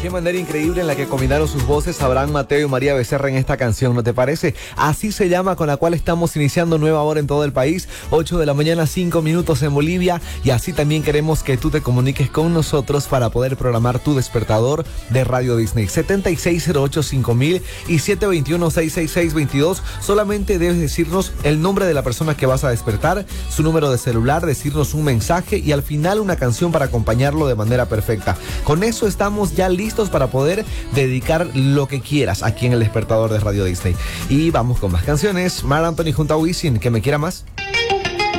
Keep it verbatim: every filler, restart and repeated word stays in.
Qué manera increíble en la que combinaron sus voces Abraham Mateo y María Becerra en esta canción, ¿no te parece? Así se llama, con la cual estamos iniciando nueva hora en todo el país, ocho de la mañana, cinco minutos en Bolivia, y así también queremos que tú te comuniques con nosotros para poder programar tu despertador de Radio Disney. setenta y seis cero ocho cinco mil y siete dos uno seis seis seis dos dos. Solamente debes decirnos el nombre de la persona que vas a despertar, su número de celular, decirnos un mensaje y al final una canción para acompañarlo de manera perfecta. Con eso estamos ya listos para poder dedicar lo que quieras aquí en el despertador de Radio Disney. Y vamos con más canciones. Mar Anthony junto a Wisin, que me quiera más.